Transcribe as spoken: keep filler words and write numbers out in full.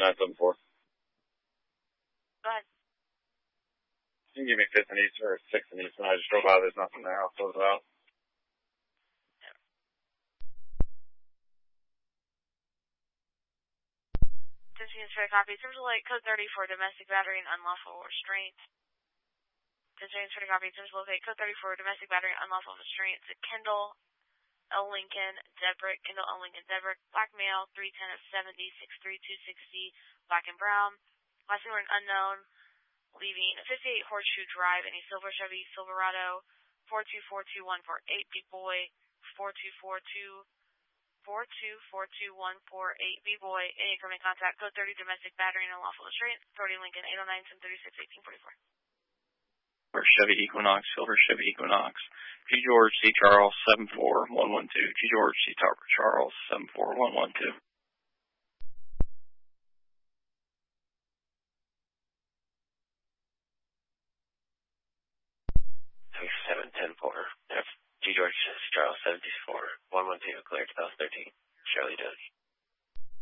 nine seven four. Go ahead. You can give me fifth and east or sixth and east, and I just drove by. There's nothing there. I'll close it out. Units for a copy. Terms of light, code thirty for domestic battery and unlawful restraint. Units for a copy. Terms of locate, code thirty for domestic battery and unlawful restraint. It's Kendall L. Lincoln, Debrick, Kendall L. Lincoln, Debrick, black male, three ten of seventy, six three two sixty, black and brown. Last name unknown, leaving fifty-eight Horseshoe Drive in a silver Chevy Silverado, four two four two one four eight, big boy, four two four two four two four two one four eight, B-Boy, any incoming contact, code thirty, domestic battery and unlawful restraint, authority Lincoln, eight oh nine, seven thirty-six, eighteen forty-four. For Chevy Equinox, Silver Chevy Equinox, G. George C. Charles, seven four one one two, G. George C. Charles, seven four one one two. seven ten four, G. George C. Charles, seven four one one two, clear two thousand thirteen, Charlie Dozy.